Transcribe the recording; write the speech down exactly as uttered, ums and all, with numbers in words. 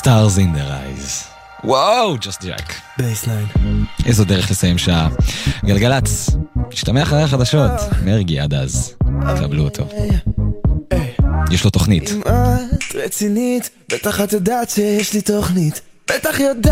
Stars in their eyes. וואו, just jack. בייסליין. איזו דרך לסיים שעה. גלגלץ, תשתמע אחרי החדשות. מרגי עד אז. קבלו אותו. יש לו תוכנית. אם את רצינית, בטח את יודעת שיש לי תוכנית. בטח יודעת